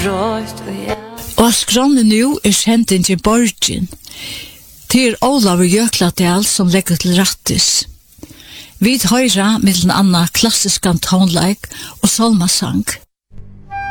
Og skrånne nu kjenten til Borgin. Til Olav Jökladal som legger til rattis. Vi høyra mellom anna klassisk tonleik og salmasang.